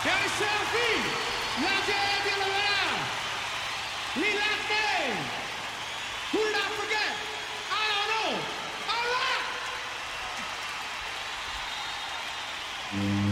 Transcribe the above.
E ai selfie, la gente lo verá. Lilate, who did I forget? I don't know. All right.